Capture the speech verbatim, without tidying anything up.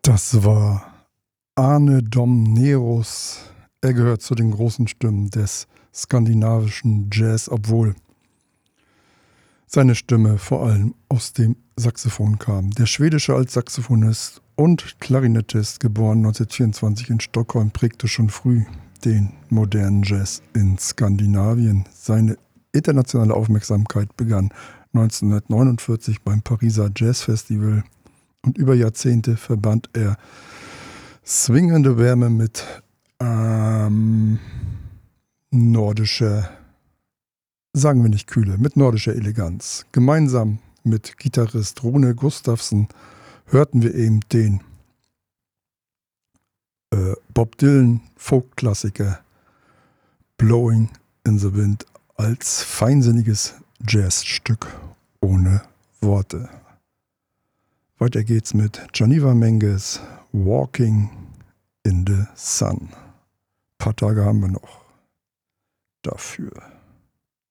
Das war Arne Dom Nerus. Er gehört zu den großen Stimmen des skandinavischen Jazz, obwohl seine Stimme vor allem aus dem Saxophon kam. Der schwedische Altsaxophonist und Klarinettist, geboren neunzehnhundertvierundzwanzig in Stockholm, prägte schon früh den modernen Jazz in Skandinavien. Seine internationale Aufmerksamkeit begann neunzehnhundertneunundvierzig beim Pariser Jazz Festival und über Jahrzehnte verband er swingende Wärme mit ähm, nordischer, sagen wir nicht Kühle, mit nordischer Eleganz. Gemeinsam mit Gitarrist Rune Gustafsson hörten wir eben den äh, Bob Dylan Folk-Klassiker Blowing in the Wind als feinsinniges Jazzstück ohne Worte. Weiter geht's mit Janiva Menges Walking in the Sun. Ein paar Tage haben wir noch dafür.